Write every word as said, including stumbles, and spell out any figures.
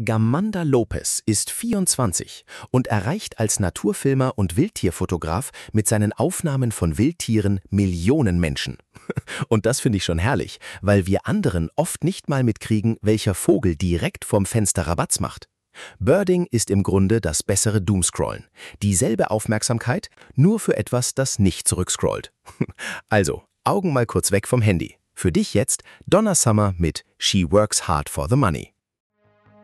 Gamanda Lopez ist vierundzwanzig und erreicht als Naturfilmer und Wildtierfotograf mit seinen Aufnahmen von Wildtieren Millionen Menschen. Und das finde ich schon herrlich, weil wir anderen oft nicht mal mitkriegen, welcher Vogel direkt vorm Fenster Rabatz macht. Birding ist im Grunde das bessere Doomscrollen. Dieselbe Aufmerksamkeit, nur für etwas, das nicht zurückscrollt. Also, Augen mal kurz weg vom Handy. Für dich jetzt Donna Summer mit She Works Hard for the Money.